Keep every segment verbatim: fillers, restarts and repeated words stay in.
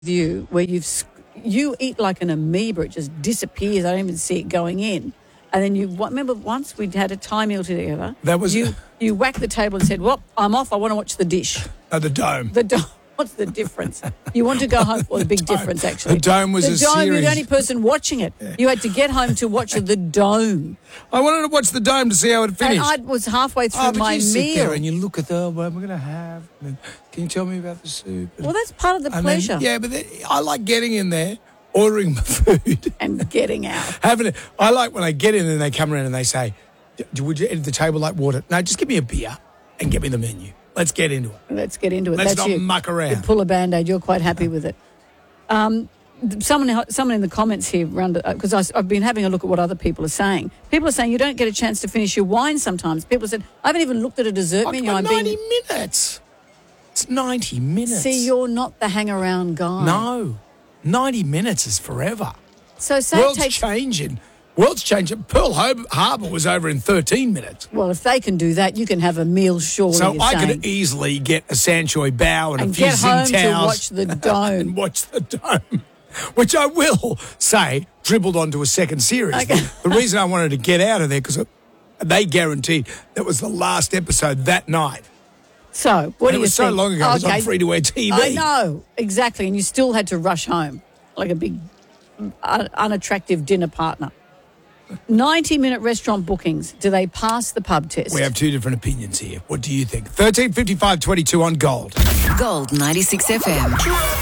you where you've you eat like an amoeba, it just disappears. I don't even see it going in. And then you remember once we had a Thai meal together. That was you. You whacked the table and said, "Well, I'm off. I want to watch the dish." Oh, the dome. The dome. What's the difference? You want to go home? Well, the big dome. difference actually. The dome was the a dome, series. You're the only person watching it. Yeah. You had to get home to watch the dome. I wanted to watch the dome to see how it finished. And I was halfway through oh, but my you sit meal. there and you look at the what we're going to have. And can you tell me about the soup? And, well, that's part of the pleasure. Then, yeah, but then, I like getting in there, ordering my food, and getting out. Having it. I like when I get in and they come around and they say, "Would you at the table like water?" No, just give me a beer and get me the menu. Let's get into it. Let's get into it. Let's That's not you. muck around. You pull a Band-Aid. You're quite happy with it. Um, someone, someone in the comments here, because uh, I've been having a look at what other people are saying. People are saying you don't get a chance to finish your wine sometimes. People said, I haven't even looked at a dessert I've menu. got I've ninety been... minutes. It's ninety minutes. See, you're not the hang-around guy. No. ninety minutes is forever. So say World's it takes... changing. World's changing. Pearl Harbor was over in thirteen minutes. Well, if they can do that, you can have a meal surely. So I saying. could easily get a Sanchoy bao and, and a few get home Tsingtaos to watch the dome. and watch the dome, which I will say dribbled onto a second series. Okay. The, the reason I wanted to get out of there because they guaranteed that was the last episode that night. So what and do it you was think? so long ago. It was okay. on free-to-air T V. I know exactly, and you still had to rush home like a big, un- unattractive dinner partner. ninety-minute restaurant bookings, do they pass the pub test? We have two different opinions here. What do you think? thirteen fifty-five twenty-two on Gold. Gold ninety-six F M.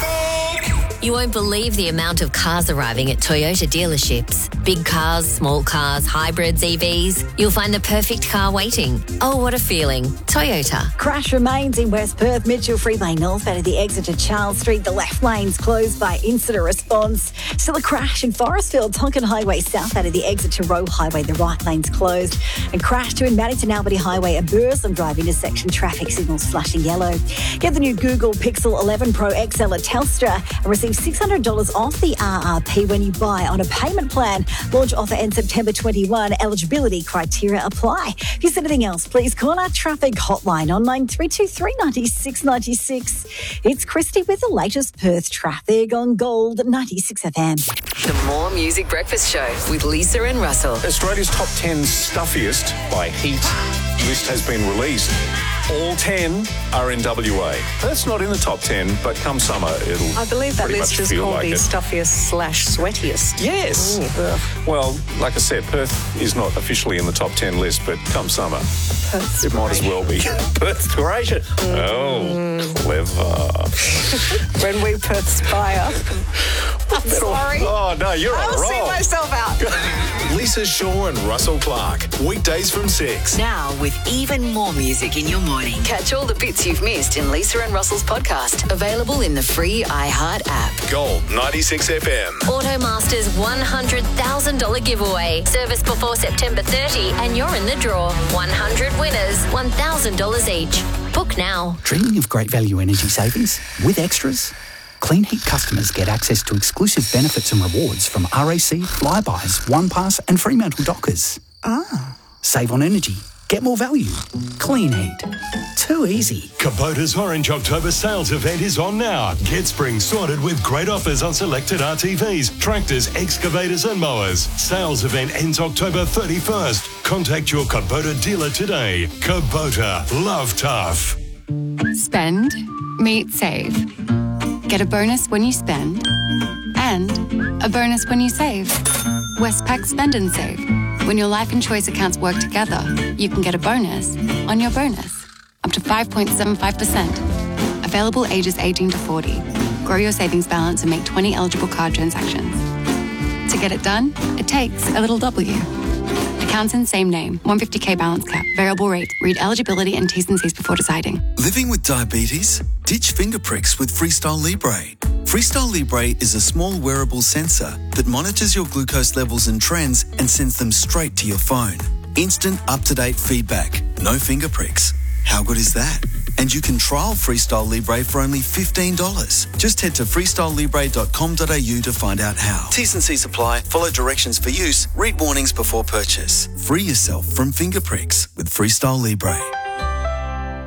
You won't believe the amount of cars arriving at Toyota dealerships. Big cars, small cars, hybrids, E Vs. You'll find the perfect car waiting. Oh, what a feeling. Toyota. Crash remains in West Perth, Mitchell Freeway North out of the exit to Charles Street. The left lane's closed by incident response. Still a crash in Forestfield, Tonkin Highway South out of the exit to Roe Highway. The right lane's closed. And crash to in Maddington Albany Highway, a Burslem Drive intersection. Traffic signals flashing yellow. Get the new Google Pixel eleven Pro X L at Telstra and receive six hundred dollars off the R R P when you buy on a payment plan. Launch offer ends September twenty-first. Eligibility criteria apply. If you see anything else, please call our traffic hotline on nine three two three, nine six nine six. It's Christy with the latest Perth traffic on Gold ninety-six F M. The More Music Breakfast Show with Lisa and Russell. Australia's top ten stuffiest by heat list has been released. All ten are in W A. That's not in the top ten, but come summer, it'll I believe that pretty list much is feel called like the it. stuffiest slash sweatiest. Yes. Ooh, well, like I said, Perth is not officially in the top ten list, but come summer, Perth's it might as well be. Perth's great. Mm. Oh, clever. When we perspire. I'm sorry. Oh, no, you're on a I'll roll. see myself out. Lisa Shaw and Russell Clark. Weekdays from six. Now with even more music in your morning. Catch all the bits you've missed in Lisa and Russell's podcast. Available in the free iHeart app. Gold ninety-six F M. Automaster's one hundred thousand dollars giveaway. Service before September thirtieth and you're in the draw. one hundred winners, one thousand dollars each. Book now. Dreaming of great value energy savings? With Extras? Clean Heat customers get access to exclusive benefits and rewards from R A C, Flybuys, OnePass and Fremantle Dockers. Ah. Save on energy. Get more value. Clean Heat. Too easy. Kubota's Orange October sales event is on now. Get spring sorted with great offers on selected R T Vs, tractors, excavators and mowers. Sales event ends October thirty-first. Contact your Kubota dealer today. Kubota. Love tough. Spend, meet, save. Get a bonus when you spend and a bonus when you save. Westpac Spend and Save. When your life and choice accounts work together, you can get a bonus on your bonus. Up to five point seven five percent. Available ages eighteen to forty. Grow your savings balance and make twenty eligible card transactions. To get it done, it takes a little W. Accounts in same name. one hundred fifty thousand balance cap. Variable rate. Read eligibility and T's and C's before deciding. Living with diabetes? Ditch finger pricks with Freestyle Libre. Freestyle Libre is a small wearable sensor that monitors your glucose levels and trends and sends them straight to your phone. Instant, up-to-date feedback. No finger pricks. How good is that? And you can trial Freestyle Libre for only fifteen dollars. Just head to freestyle libre dot com dot a u to find out how. T's and C's apply. Follow directions for use. Read warnings before purchase. Free yourself from finger pricks with Freestyle Libre.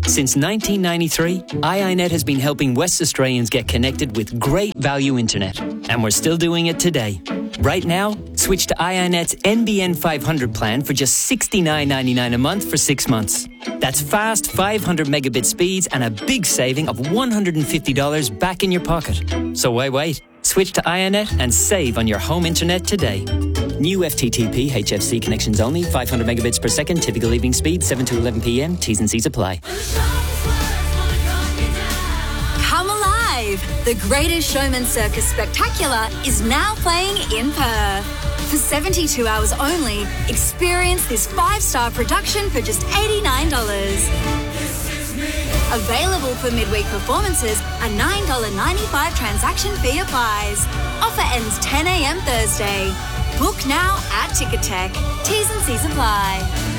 Since nineteen ninety-three, I I Net has been helping West Australians get connected with great value internet. And we're still doing it today. Right now, switch to I I Net's N B N five hundred plan for just sixty-nine ninety-nine a month for six months. That's fast five hundred megabit speeds and a big saving of one hundred fifty dollars back in your pocket. So why wait? Switch to I I Net and save on your home internet today. New F T T P H F C connections only, five hundred megabits per second, typical evening speed, seven to eleven p m, T's and C's apply. Come alive! The Greatest Showman Circus Spectacular is now playing in Perth. For seventy-two hours only, experience this five-star production for just eighty-nine dollars. Available for midweek performances, a nine dollars ninety-five transaction fee applies. Offer ends ten a m Thursday. Book now at Ticketek. T's and C's apply.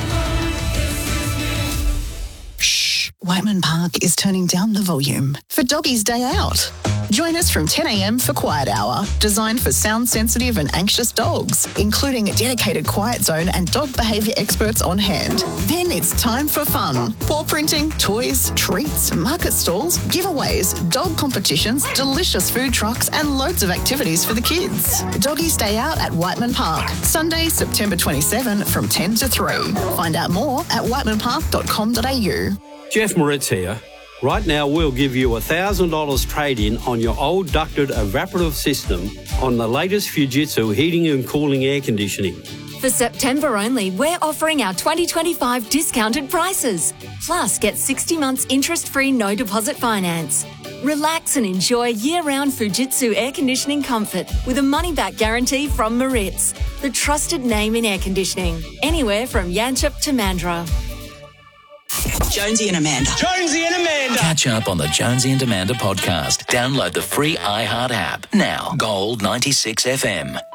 Shh. Whiteman Park is turning down the volume for Doggy's Day Out. Join us from ten a m for Quiet Hour, designed for sound-sensitive and anxious dogs, including a dedicated quiet zone and dog behaviour experts on hand. Then it's time for fun. Paw printing, toys, treats, market stalls, giveaways, dog competitions, delicious food trucks and loads of activities for the kids. Doggy's Day Out at Whiteman Park, Sunday, September twenty-seventh from ten to three. Find out more at whiteman park dot com dot a u. Jeff Moritz here. Right now, we'll give you one thousand dollars trade-in on your old ducted evaporative system on the latest Fujitsu heating and cooling air conditioning. For September only, we're offering our twenty twenty-five discounted prices. Plus, get sixty months interest-free no deposit finance. Relax and enjoy year-round Fujitsu air conditioning comfort with a money-back guarantee from Moritz, the trusted name in air conditioning, anywhere from Yanchep to Mandurah. Jonesy and Amanda. Jonesy and Amanda. Catch up on the Jonesy and Amanda podcast. Download the free iHeart app. Now, Gold ninety-six F M.